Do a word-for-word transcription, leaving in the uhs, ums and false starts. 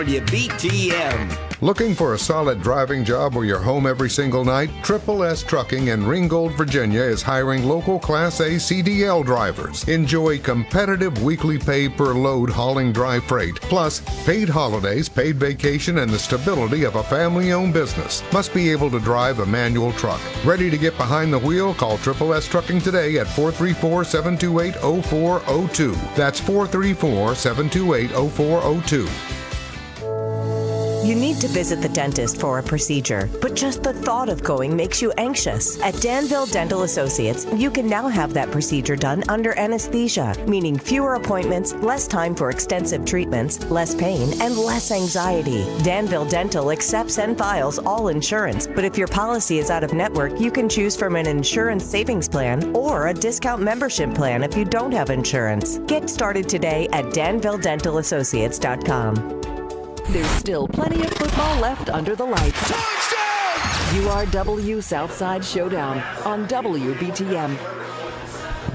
W B T M. Looking for a solid driving job where you're home every single night? Triple S Trucking in Ringgold, Virginia is hiring local Class A C D L drivers. Enjoy competitive weekly pay per load hauling dry freight, plus paid holidays, paid vacation, and the stability of a family-owned business. Must be able to drive a manual truck. Ready to get behind the wheel? Call Triple S Trucking today at four three four, seven two eight, zero four zero two. That's four three four, seven two eight, zero four zero two. You need to visit the dentist for a procedure, but just the thought of going makes you anxious. At Danville Dental Associates, you can now have that procedure done under anesthesia, meaning fewer appointments, less time for extensive treatments, less pain, and less anxiety. Danville Dental accepts and files all insurance, but if your policy is out of network, you can choose from an insurance savings plan or a discount membership plan if you don't have insurance. Get started today at danville dental associates dot com. There's still plenty of football left under the lights. Touchdown! U R W Southside Showdown on W B T M.